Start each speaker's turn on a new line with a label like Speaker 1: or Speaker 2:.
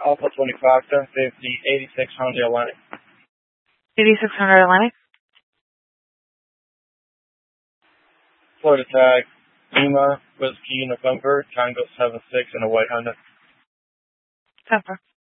Speaker 1: Alpha 25, 1050, 86 Honda Atlantic.
Speaker 2: 8600 Atlantic?
Speaker 1: Florida tag, Lima, Whiskey, November, Tango 76, and a white Honda.
Speaker 2: 10-4.